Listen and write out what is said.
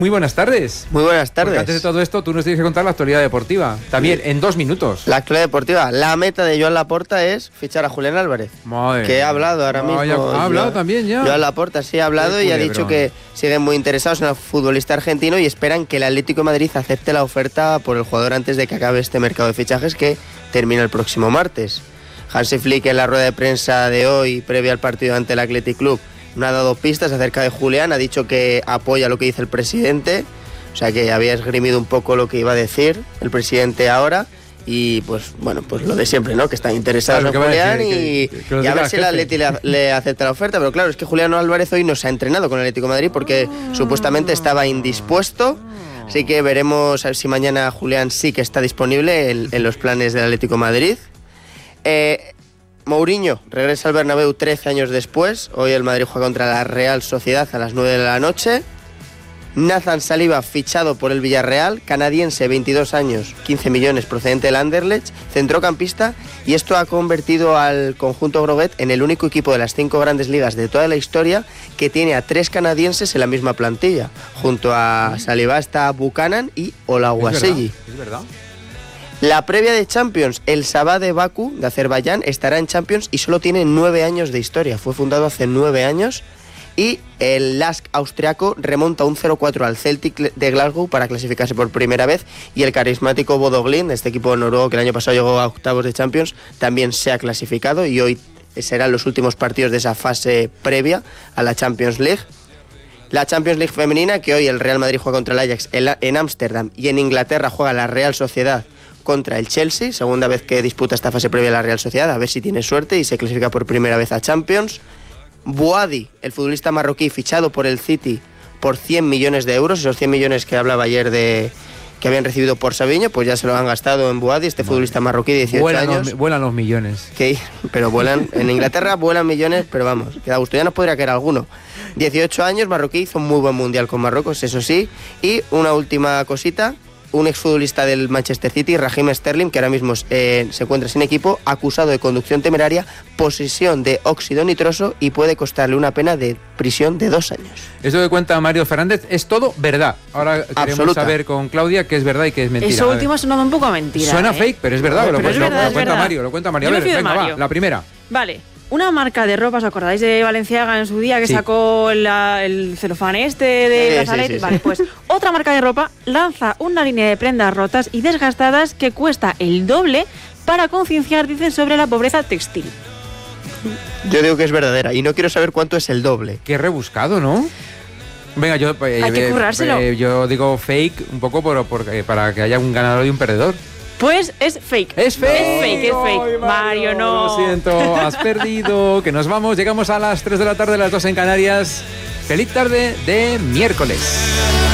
Muy buenas tardes. Muy buenas tardes. Porque antes de todo esto, tú nos tienes que contar la actualidad deportiva. También, en 2 minutos. La actualidad deportiva. La meta de Joan Laporta es fichar a Julián Álvarez. Madre. Que ha hablado ahora mismo. Ha hablado también ya. Joan Laporta sí ha hablado y ha dicho que siguen muy interesados en el futbolista argentino y esperan que el Atlético de Madrid acepte la oferta por el jugador antes de que acabe este mercado de fichajes que termina el próximo martes. Hansi Flick, en la rueda de prensa de hoy, previa al partido ante el Athletic Club, no ha dado pistas acerca de Julián. Ha dicho que apoya lo que dice el presidente. O sea que había esgrimido un poco lo que iba a decir el presidente ahora. Y pues bueno, pues lo de siempre, ¿no? Que están interesados en Julián y a ver si el Atleti le acepta la oferta. Pero claro, es que Julián Álvarez hoy no se ha entrenado con el Atlético de Madrid porque supuestamente estaba indispuesto. Así que veremos a ver si mañana Julián sí que está disponible en los planes del Atlético de Madrid. Mourinho regresa al Bernabéu 13 años después. Hoy el Madrid juega contra la Real Sociedad a las 9 de la noche. Nathan Saliba, fichado por el Villarreal, canadiense, 22 años, 15 millones, procedente del Anderlecht, centrocampista, y esto ha convertido al conjunto Groguet en el único equipo de las 5 grandes ligas de toda la historia que tiene a 3 canadienses en la misma plantilla. Junto a Saliba está Buchanan y Olajuwon. Es verdad. La previa de Champions, el Sabah de Bakú, de Azerbaiyán, estará en Champions y solo tiene 9 años de historia. Fue fundado hace 9 años. Y el LASK austriaco remonta un 0-4 al Celtic de Glasgow para clasificarse por primera vez. Y el carismático Bodo Glimt, este equipo noruego que el año pasado llegó a octavos de Champions, también se ha clasificado y hoy serán los últimos partidos de esa fase previa a la Champions League. La Champions League femenina, que hoy el Real Madrid juega contra el Ajax en Ámsterdam, y en Inglaterra juega la Real Sociedad contra el Chelsea, segunda vez que disputa esta fase previa a la Real Sociedad, a ver si tiene suerte y se clasifica por primera vez a Champions. Bouhaddi, el futbolista marroquí fichado por el City por 100 millones de euros, esos 100 millones que hablaba ayer de que habían recibido por Savinho, pues ya se lo han gastado en Bouhaddi, este futbolista marroquí de 18 años. Vuelan los millones. Pero vuelan, en Inglaterra vuelan millones, pero vamos, que da gusto, ya nos podría caer alguno. 18 años, marroquí, hizo un muy buen mundial con Marruecos, eso sí. Y una última cosita, un exfutbolista del Manchester City, Raheem Sterling, que ahora mismo se encuentra sin equipo, acusado de conducción temeraria, posesión de óxido nitroso y puede costarle una pena de prisión de 2 años. Esto que cuenta Mario Fernández es todo verdad. Ahora queremos saber con Claudia qué es verdad y qué es mentira. Eso último ha sonado un poco a mentira. Suena fake, pero es verdad. Lo cuenta Mario. A ver, venga, va, la primera. Vale. Una marca de ropa, ¿os acordáis de Balenciaga en su día que sacó el celofán de Casalet? Vale, pues otra marca de ropa lanza una línea de prendas rotas y desgastadas que cuesta el doble para concienciar, dicen, sobre la pobreza textil. Yo digo que es verdadera y no quiero saber cuánto es el doble. Qué rebuscado, ¿no? Venga, hay que currárselo. Yo digo fake un poco para que haya un ganador y un perdedor. Pues es fake. Es fake. Es fake. Mario, no. Lo siento, has perdido. Que nos vamos. Llegamos a las 3 de la tarde, las 2 en Canarias. Feliz tarde de miércoles.